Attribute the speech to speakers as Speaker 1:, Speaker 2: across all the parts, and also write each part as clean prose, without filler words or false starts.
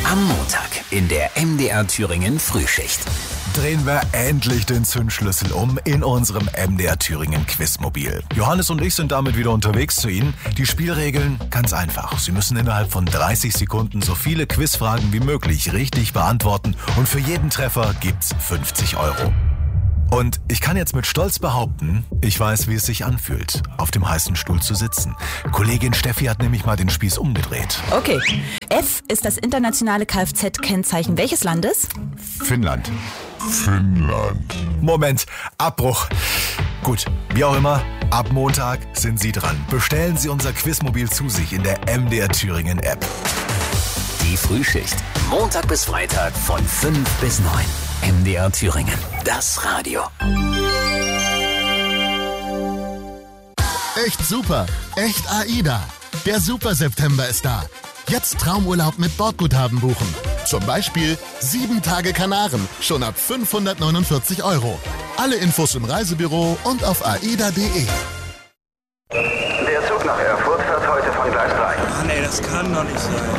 Speaker 1: Am Montag in der MDR Thüringen Frühschicht.
Speaker 2: Drehen wir endlich den Zündschlüssel um in unserem MDR Thüringen Quizmobil. Johannes und ich sind damit wieder unterwegs zu Ihnen. Die Spielregeln ganz einfach. Sie müssen innerhalb von 30 Sekunden so viele Quizfragen wie möglich richtig beantworten und für jeden Treffer gibt's 50 €. Und ich kann jetzt mit Stolz behaupten, ich weiß, wie es sich anfühlt, auf dem heißen Stuhl zu sitzen. Kollegin Steffi hat nämlich mal den Spieß umgedreht.
Speaker 3: Okay. F ist das internationale Kfz-Kennzeichen welches Landes?
Speaker 2: Finnland. Moment, Abbruch. Gut, wie auch immer, ab Montag sind Sie dran. Bestellen Sie unser Quizmobil zu sich in der MDR Thüringen App.
Speaker 1: Die Frühschicht. Montag bis Freitag von 5 bis 9. MDR Thüringen. Das Radio.
Speaker 4: Echt super. Echt AIDA. Der Super September ist da. Jetzt Traumurlaub mit Bordguthaben buchen. Zum Beispiel 7 Tage Kanaren. Schon ab 549 €. Alle Infos im Reisebüro und auf aida.de.
Speaker 5: Der Zug nach Erfurt fährt heute von Gleis 3.
Speaker 6: Ah, nee, das kann doch nicht sein.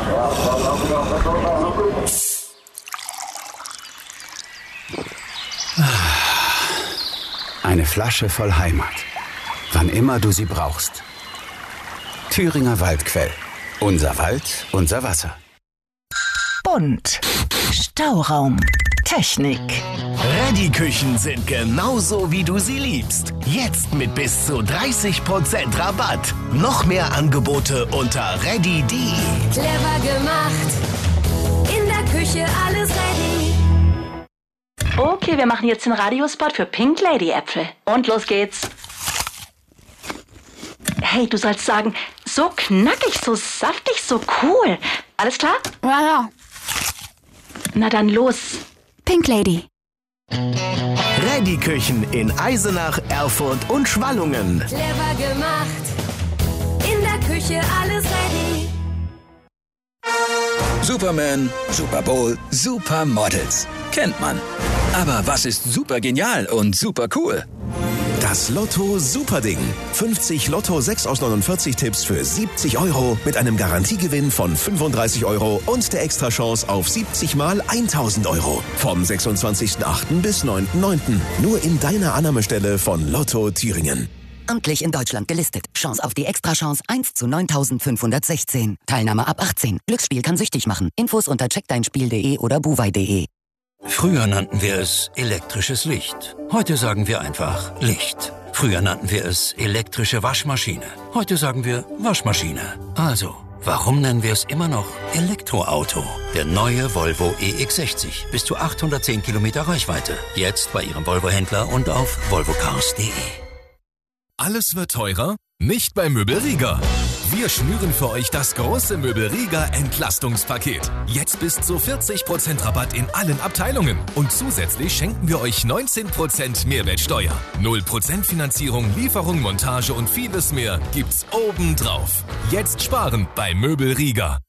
Speaker 1: Eine Flasche voll Heimat. Wann immer du sie brauchst. Thüringer Waldquell. Unser Wald, unser Wasser.
Speaker 3: Bunt. Stauraum. Technik.
Speaker 7: Reddy-Küchen sind genauso, wie du sie liebst. Jetzt mit bis zu 30% Rabatt. Noch mehr Angebote unter reddy.de.
Speaker 8: Clever gemacht. In der Küche alles ready.
Speaker 9: Okay, wir machen jetzt den Radiospot für Pink Lady Äpfel. Und los geht's. Hey, du sollst sagen, so knackig, so saftig, so cool. Alles klar?
Speaker 3: Ja.
Speaker 9: Na dann los.
Speaker 3: Pink Lady.
Speaker 7: Reddy-Küchen in Eisenach, Erfurt und Schwallungen.
Speaker 8: Clever gemacht. In der Küche alles ready.
Speaker 10: Superman, Super Bowl, Supermodels. Kennt man. Aber was ist super genial und super cool?
Speaker 11: Das Lotto Superding. 50 Lotto 6 aus 49 Tipps für 70 € mit einem Garantiegewinn von 35 € und der Extrachance auf 70 mal 1000 €. Vom 26.08. bis 9.09. Nur in deiner Annahmestelle von Lotto Thüringen.
Speaker 12: Amtlich in Deutschland gelistet. Chance auf die Extrachance 1 zu 9516. Teilnahme ab 18. Glücksspiel kann süchtig machen. Infos unter checkdeinspiel.de oder buwei.de.
Speaker 13: Früher nannten wir es elektrisches Licht. Heute sagen wir einfach Licht. Früher nannten wir es elektrische Waschmaschine. Heute sagen wir Waschmaschine. Also, warum nennen wir es immer noch Elektroauto? Der neue Volvo EX60. Bis zu 810 Kilometer Reichweite. Jetzt bei Ihrem Volvo-Händler und auf volvocars.de.
Speaker 14: Alles wird teurer? Nicht bei Möbel Rieger. Wir schnüren für euch das große Möbel Rieger Entlastungspaket. Jetzt bis zu 40% Rabatt in allen Abteilungen. Und zusätzlich schenken wir euch 19% Mehrwertsteuer. 0% Finanzierung, Lieferung, Montage und vieles mehr gibt's obendrauf. Jetzt sparen bei Möbel Rieger.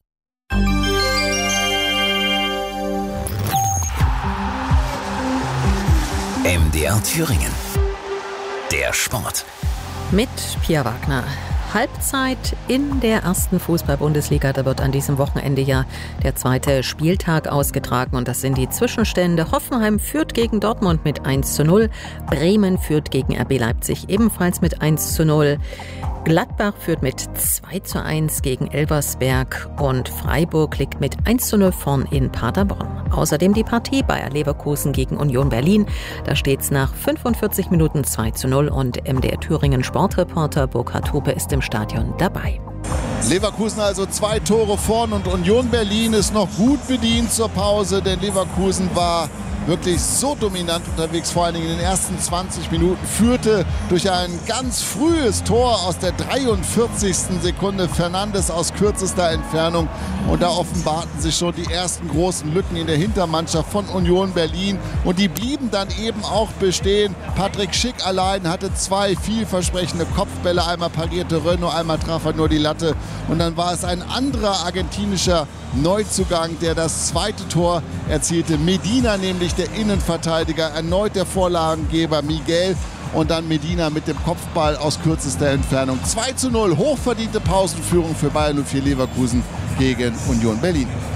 Speaker 1: MDR Thüringen. Der Sport.
Speaker 15: Mit Pia Wagner. Halbzeit in der ersten Fußball-Bundesliga. Da wird an diesem Wochenende ja der zweite Spieltag ausgetragen. Und das sind die Zwischenstände. Hoffenheim führt gegen Dortmund mit 1:0. Bremen führt gegen RB Leipzig ebenfalls mit 1:0. Gladbach führt mit 2:1 gegen Elversberg und Freiburg liegt mit 1:0 vorn in Paderborn. Außerdem die Partie Bayer Leverkusen gegen Union Berlin. Da steht's nach 45 Minuten 2:0 und MDR Thüringen Sportreporter Burkhard Hupe ist im Stadion dabei.
Speaker 16: Leverkusen also 2 Tore vorn und Union Berlin ist noch gut bedient zur Pause, denn Leverkusen war wirklich so dominant unterwegs, vor allen Dingen in den ersten 20 Minuten, führte durch ein ganz frühes Tor aus der 43. Sekunde Fernandes aus kürzester Entfernung und da offenbarten sich schon die ersten großen Lücken in der Hintermannschaft von Union Berlin und die blieben dann eben auch bestehen. Patrick Schick allein hatte 2 vielversprechende Kopfbälle, einmal parierte Renaud, einmal traf er nur die Latte und dann war es ein anderer argentinischer Neuzugang, der das zweite Tor erzielte. Medina, nämlich der Innenverteidiger, erneut der Vorlagengeber Miguel und dann Medina mit dem Kopfball aus kürzester Entfernung. 2:0, hochverdiente Pausenführung für Bayer 04 Leverkusen gegen Union Berlin.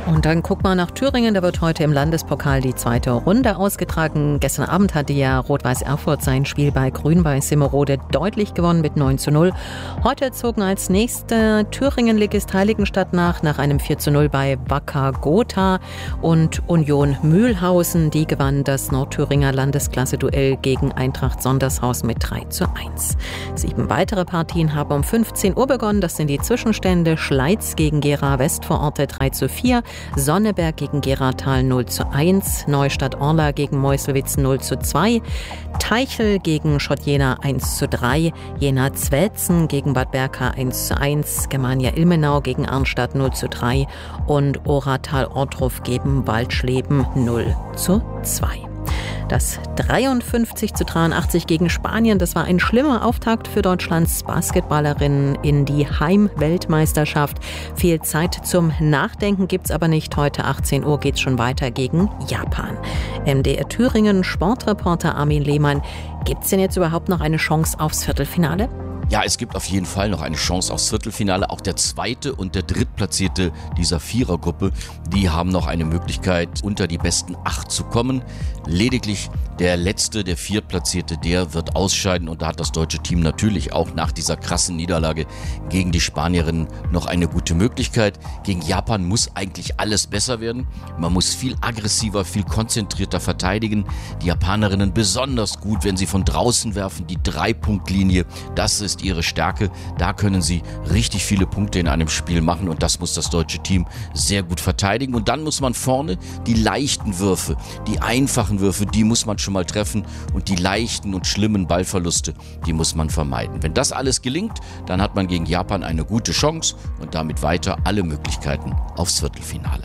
Speaker 15: Und dann guck mal nach Thüringen, da wird heute im Landespokal die zweite Runde ausgetragen. Gestern Abend hatte ja Rot-Weiß Erfurt sein Spiel bei Grün-Weiß Simmerode deutlich gewonnen mit 9:0. Heute zogen als nächster Thüringen-Ligist Heiligenstadt nach einem 4:0 bei Wacker Gotha, und Union Mühlhausen, die gewann das Nordthüringer Landesklasse-Duell gegen Eintracht Sondershausen mit 3:1. 7 weitere Partien haben um 15 Uhr begonnen. Das sind die Zwischenstände: Schleiz gegen Gera Westvororte 3:4, Sonneberg gegen Geratal 0:1, Neustadt-Orla gegen Meuselwitz 0:2, Teichel gegen Schott-Jena 1:3, Jena-Zwelzen gegen Bad Berka 1:1, Germania-Ilmenau gegen Arnstadt 0:3 und Oratal-Ortruf gegen Waldschleben 0:2. Das 53:83 gegen Spanien, das war ein schlimmer Auftakt für Deutschlands Basketballerinnen in die Heimweltmeisterschaft. Viel Zeit zum Nachdenken gibt's aber nicht. Heute 18 Uhr geht's schon weiter gegen Japan. MDR Thüringen Sportreporter Armin Lehmann. Gibt's denn jetzt überhaupt noch eine Chance aufs Viertelfinale?
Speaker 17: Ja, es gibt auf jeden Fall noch eine Chance aufs Viertelfinale. Auch der zweite und der drittplatzierte dieser Vierergruppe, die haben noch eine Möglichkeit, unter die besten 8 zu kommen. Lediglich der letzte, der viertplatzierte, der wird ausscheiden. Und da hat das deutsche Team natürlich auch nach dieser krassen Niederlage gegen die Spanierinnen noch eine gute Möglichkeit. Gegen Japan muss eigentlich alles besser werden. Man muss viel aggressiver, viel konzentrierter verteidigen. Die Japanerinnen besonders gut, wenn sie von draußen werfen, die 3-Punkt-Linie, das ist ihre Stärke. Da können sie richtig viele Punkte in einem Spiel machen, und das muss das deutsche Team sehr gut verteidigen. Und dann muss man vorne die leichten Würfe, die einfachen Würfe, die muss man schon mal treffen, und die leichten und schlimmen Ballverluste, die muss man vermeiden. Wenn das alles gelingt, dann hat man gegen Japan eine gute Chance und damit weiter alle Möglichkeiten aufs Viertelfinale.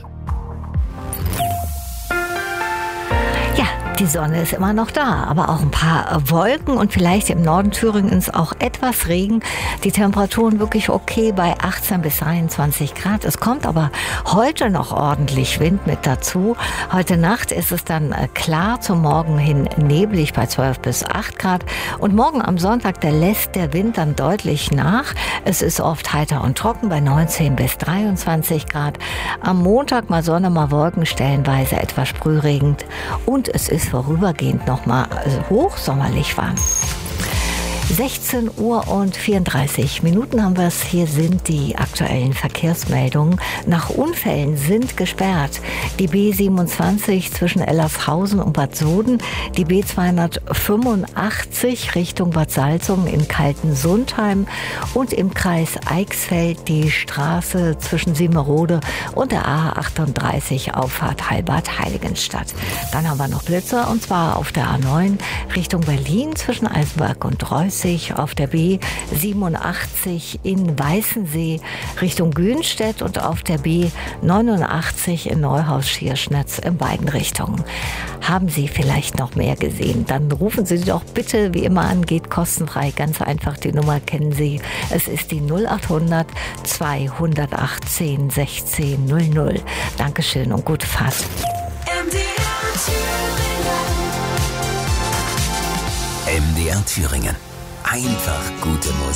Speaker 18: Ja, die Sonne ist immer noch da, aber auch ein paar Wolken und vielleicht im Norden Thüringens auch etwas Regen. Die Temperaturen wirklich okay bei 18 bis 23 Grad. Es kommt aber heute noch ordentlich Wind mit dazu. Heute Nacht ist es dann klar, zum Morgen hin neblig bei 12 bis 8 Grad. Und morgen am Sonntag, da lässt der Wind dann deutlich nach. Es ist oft heiter und trocken bei 19 bis 23 Grad. Am Montag mal Sonne, mal Wolken, stellenweise etwas sprühregend. Und es ist vorübergehend nochmal hochsommerlich warm. 16 Uhr und 34 Minuten haben wir es. Hier sind die aktuellen Verkehrsmeldungen. Nach Unfällen sind gesperrt die B27 zwischen Ellershausen und Bad Soden, die B285 Richtung Bad Salzungen in Kaltensundheim und im Kreis Eichsfeld die Straße zwischen Simmerode und der A38 Auffahrt Halbad-Heiligenstadt. Dann haben wir noch Blitzer, und zwar auf der A9 Richtung Berlin zwischen Eisenberg und Reuß, auf der B87 in Weißensee Richtung Günstedt und auf der B89 in Neuhaus-Schierschnitz in beiden Richtungen. Haben Sie vielleicht noch mehr gesehen? Dann rufen Sie doch bitte wie immer an, geht kostenfrei, ganz einfach, die Nummer kennen Sie. Es ist die 0800 218 16 00. Dankeschön und gute Fahrt.
Speaker 19: MDR Thüringen. Einfach gute Musik.